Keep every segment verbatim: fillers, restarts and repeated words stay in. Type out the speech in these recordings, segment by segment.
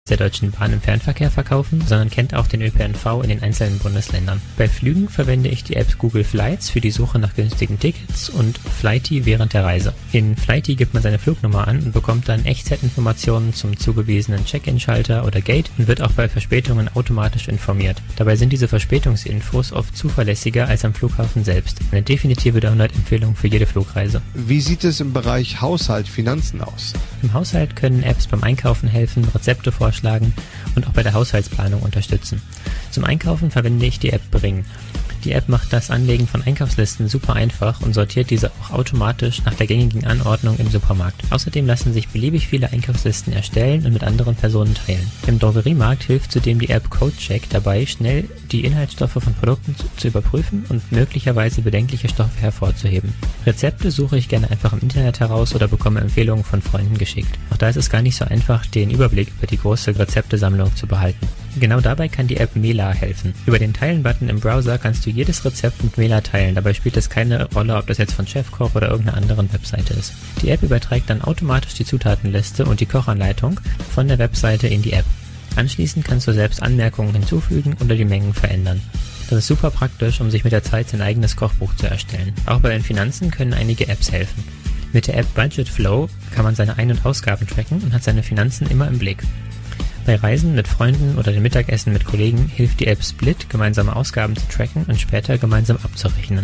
der Deutschen Bahn im Fernverkehr verkaufen, sondern kennt auch den Ö P N V in den einzelnen Bundesländern. Bei Flügen verwende ich die App Google Flights für die Suche nach günstigen Tickets und Flighty während der Reise. In Flighty gibt man seine Flugnummer an und bekommt dann Echtzeitinformationen zum zugewiesenen Check-in-Schalter oder Gate und wird auch bei Verspätungen automatisch informiert. Dabei sind diese Verspätungsinfos oft zuverlässiger als am Flughafen selbst. Eine definitive Download-Empfehlung für jede Flugreise. Wie sieht es im Bereich Haushalt, Finanzen aus? Im Haushalt können Apps beim Einkaufen helfen, Rezepte vorschlagen und auch bei der Haushaltsplanung unterstützen. Zum Einkaufen verwende ich die App Bring. Die App macht das Anlegen von Einkaufslisten super einfach und sortiert diese auch automatisch nach der gängigen Anordnung im Supermarkt. Außerdem lassen sich beliebig viele Einkaufslisten erstellen und mit anderen Personen teilen. Im Drogeriemarkt hilft zudem die App CodeCheck dabei, schnell die Inhaltsstoffe von Produkten zu, zu überprüfen und möglicherweise bedenkliche Stoffe hervorzuheben. Rezepte suche ich gerne einfach im Internet heraus oder bekomme Empfehlungen von Freunden geschickt. Auch da ist es gar nicht so einfach, den Überblick über die große Rezeptesammlung zu behalten. Genau dabei kann die App Mela helfen. Über den Teilen-Button im Browser kannst du jedes Rezept mit Mela teilen. Dabei spielt es keine Rolle, ob das jetzt von Chefkoch oder irgendeiner anderen Webseite ist. Die App überträgt dann automatisch die Zutatenliste und die Kochanleitung von der Webseite in die App. Anschließend kannst du selbst Anmerkungen hinzufügen oder die Mengen verändern. Das ist super praktisch, um sich mit der Zeit sein eigenes Kochbuch zu erstellen. Auch bei den Finanzen können einige Apps helfen. Mit der App Budgetflow kann man seine Ein- und Ausgaben tracken und hat seine Finanzen immer im Blick. Bei Reisen mit Freunden oder dem Mittagessen mit Kollegen hilft die App Split, gemeinsame Ausgaben zu tracken und später gemeinsam abzurechnen.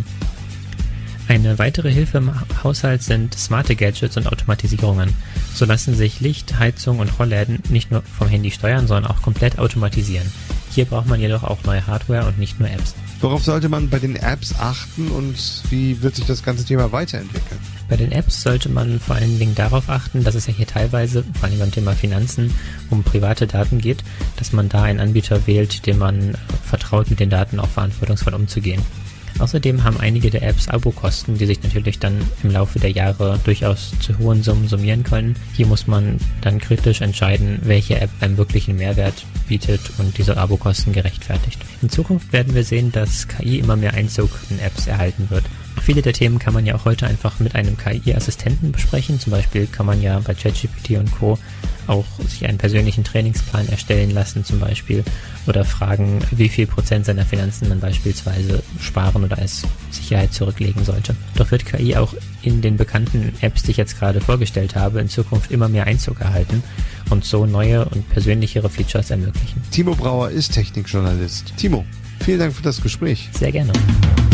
Eine weitere Hilfe im Haushalt sind smarte Gadgets und Automatisierungen. So lassen sich Licht, Heizung und Rollläden nicht nur vom Handy steuern, sondern auch komplett automatisieren. Hier braucht man jedoch auch neue Hardware und nicht nur Apps. Worauf sollte man bei den Apps achten und wie wird sich das ganze Thema weiterentwickeln? Bei den Apps sollte man vor allen Dingen darauf achten, dass es ja hier teilweise, vor allem beim Thema Finanzen, um private Daten geht, dass man da einen Anbieter wählt, dem man vertraut, mit den Daten auch verantwortungsvoll umzugehen. Außerdem haben einige der Apps Abokosten, die sich natürlich dann im Laufe der Jahre durchaus zu hohen Summen summieren können. Hier muss man dann kritisch entscheiden, welche App einem wirklichen Mehrwert bietet und diese Abokosten gerechtfertigt. In Zukunft werden wir sehen, dass K I immer mehr Einzug in Apps erhalten wird. Viele der Themen kann man ja auch heute einfach mit einem K I-Assistenten besprechen. Zum Beispiel kann man ja bei ChatGPT und Co. auch sich einen persönlichen Trainingsplan erstellen lassen zum Beispiel oder fragen, wie viel Prozent seiner Finanzen man beispielsweise sparen oder als Sicherheit zurücklegen sollte. Doch wird K I auch in den bekannten Apps, die ich jetzt gerade vorgestellt habe, in Zukunft immer mehr Einzug erhalten und so neue und persönlichere Features ermöglichen. Timo Brauer ist Technikjournalist. Timo, vielen Dank für das Gespräch. Sehr gerne.